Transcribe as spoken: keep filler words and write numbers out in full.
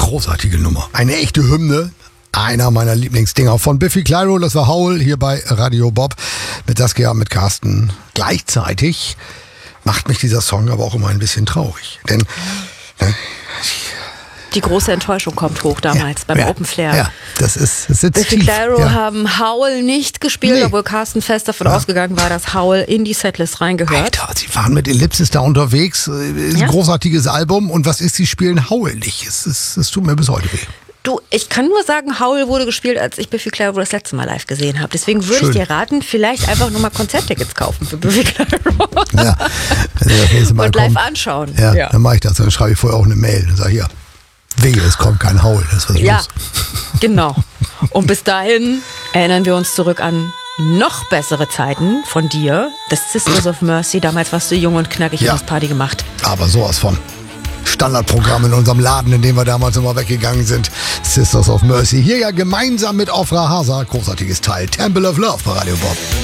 großartige Nummer. Eine echte Hymne. Einer meiner Lieblingsdinger von Biffy Clyro, das war Howl hier bei Radio Bob mit Saskia, mit Carsten. Gleichzeitig macht mich dieser Song aber auch immer ein bisschen traurig. Denn ne, die große Enttäuschung kommt hoch damals ja, beim ja, Open Flair. Ja, das ist, das sitzt Biffy tief. Clyro Ja. haben Howl nicht gespielt, nee. obwohl Carsten fest davon ja. ausgegangen war, dass Howl in die Setlist reingehört. Alter, sie waren mit Ellipsis da unterwegs. Ist ja. ein großartiges Album. Und was ist, sie spielen Howl nicht. Es, es, es tut mir bis heute weh. Du, ich kann nur sagen, Howl wurde gespielt, als ich Biffy Clyro das letzte Mal live gesehen habe. Deswegen würde ich dir raten, vielleicht einfach nur mal Konzerttickets kaufen für Biffy Clyro. Ja. Also und live kommt, anschauen. Ja, ja, dann mache ich das. Dann schreibe ich vorher auch eine Mail und sage, hier, wehe, es kommt kein Howl. Das ist was ja, los. Genau. Und bis dahin erinnern wir uns zurück an noch bessere Zeiten von dir. Das Sisters of Mercy. Damals warst du jung und knackig ja. und hast Party gemacht. Aber sowas von. Standardprogramm in unserem Laden, in dem wir damals immer weggegangen sind. Sisters of Mercy. Hier ja gemeinsam mit Ofra Hasa. Großartiges Teil. Temple of Love bei Radio Bob.